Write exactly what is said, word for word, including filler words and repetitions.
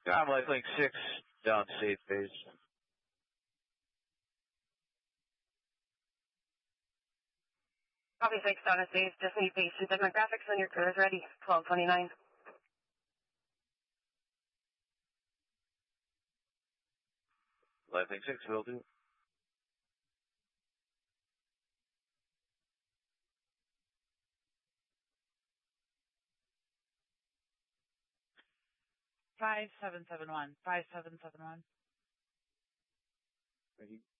I'm like link six down safe base. Copy six down safe, just need patient demographics when your crew is ready. twelve twenty-nine. Life link six will do. Five seven seven one. Five seven seven one. Ready.